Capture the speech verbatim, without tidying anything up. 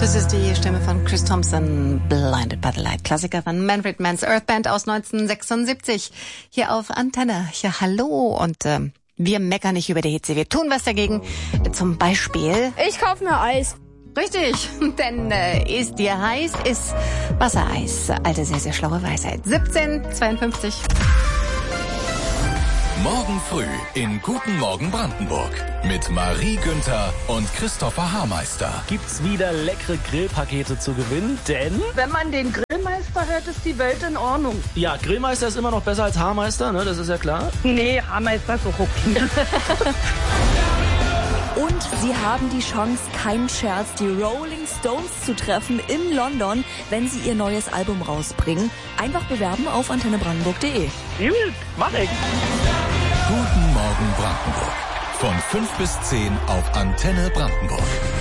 Das ist die Stimme von Chris Thompson, Blinded by the Light, Klassiker von Manfred Mann's Earth Band aus neunzehnhundertsechsundsiebzig. Hier auf Antenne. Ja, hallo. Und äh, wir meckern nicht über die Hitze, wir tun was dagegen. Zum Beispiel... Ich kauf mir Eis. Richtig, denn äh, ist dir heiß, ist Wassereis. Alte, sehr, sehr schlaue Weisheit. siebzehn zweiundfünfzig. Morgen früh in Guten Morgen Brandenburg mit Marie Günther und Christopher Haarmeister. Gibt's wieder leckere Grillpakete zu gewinnen, denn... Wenn man den Grillmeister hört, ist die Welt in Ordnung. Ja, Grillmeister ist immer noch besser als Haarmeister, ne? Das ist ja klar. Nee, Haarmeister ist so ruckig. Und sie haben die Chance, keinen Scherz, die Rolling Stones zu treffen in London, wenn sie ihr neues Album rausbringen. Einfach bewerben auf antenne brandenburg punkt de. Gut, mach ich. Guten Morgen Brandenburg. Von fünf bis zehn auf Antenne Brandenburg.